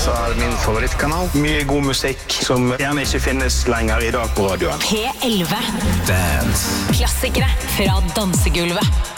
så min favorittkanal. Mye god musikk som gjerne ikke finnes lenger I dag på radioen. P11. Dance. Klassikere fra dansegulvet.